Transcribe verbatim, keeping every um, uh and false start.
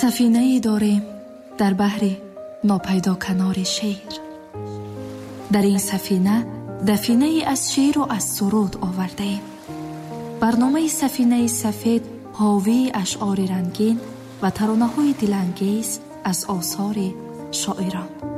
سفینه‌ای داریم در بحر ناپیدا کنار شیر. در این سفینه دفینه‌ای از شیر و از سرود آورده ایم. برنامه سفینه سفید حاوی اشعار رنگین و ترانه‌های دلانگیز از آثار شاعران.